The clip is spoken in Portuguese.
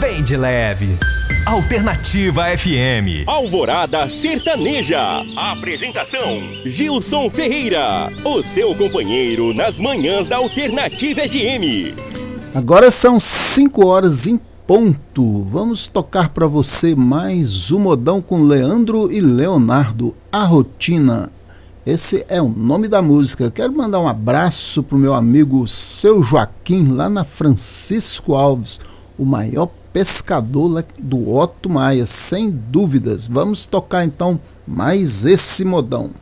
bem de leve. Alternativa FM. Alvorada Sertaneja. Apresentação: Gilson Ferreira, o seu companheiro nas manhãs da Alternativa FM. Agora são 5 horas em ponto. Vamos tocar para você mais um modão com Leandro e Leonardo, A Rotina. Esse é o nome da música. Quero mandar um abraço pro meu amigo Seu Joaquim, lá na Francisco Alves, o maior pescador do Otto Maia, sem dúvidas. Vamos tocar então mais esse modão.